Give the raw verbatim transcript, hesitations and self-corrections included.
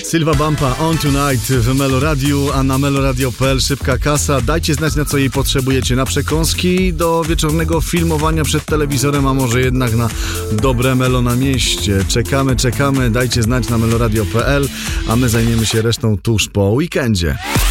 Sylwa Bumpa, On Tonight w Meloradiu, a na meloradio kropka p l szybka kasa. Dajcie znać, na co jej potrzebujecie. Na przekąski, do wieczornego filmowania przed telewizorem, a może jednak na dobre melo na mieście. Czekamy, czekamy. Dajcie znać na meloradio kropka p l, a my zajmiemy się resztą tuż po weekendzie.